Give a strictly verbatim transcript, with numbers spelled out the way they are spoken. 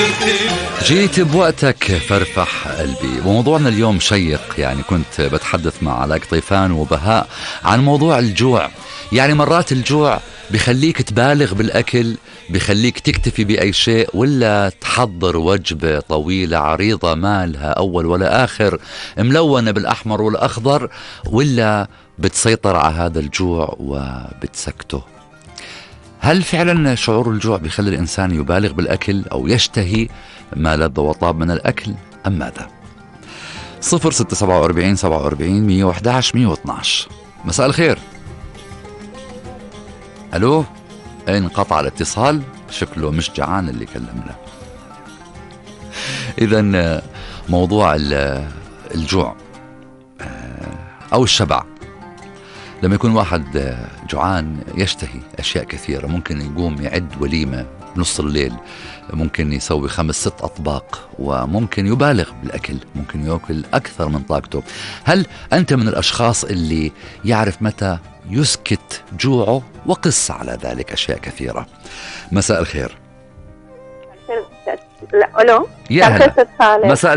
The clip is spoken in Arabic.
جيت بوقتك فرفح قلبي. وموضوعنا اليوم شيق، يعني كنت بتحدث مع علاء قطيفان وبهاء عن موضوع الجوع. يعني مرات الجوع بخليك تبالغ بالأكل، بخليك تكتفي بأي شيء، ولا تحضر وجبة طويلة عريضة ما لها أول ولا آخر، ملونة بالأحمر والأخضر، ولا بتسيطر على هذا الجوع وبتسكته. هل فعلا شعور الجوع بيخلي الإنسان يبالغ بالأكل أو يشتهي ما لذ وطاب من الأكل أم ماذا؟ صفر ستة سبعة وأربعين سبعة وأربعين مية وأحد عشر مية واثناش. مساء الخير. ألو، انقطع الاتصال، شكله مش جعان اللي كلمنا. إذن موضوع الجوع أو الشبع، لما يكون واحد جوعان يشتهي أشياء كثيرة. ممكن يقوم يعد وليمة بنص الليل، ممكن يسوي خمس ست أطباق، وممكن يبالغ بالأكل، ممكن يأكل أكثر من طاقته. هل أنت من الأشخاص اللي يعرف متى يسكت جوعه؟ وقس على ذلك أشياء كثيرة. مساء الخير. لا ألو. يا هلا. مساء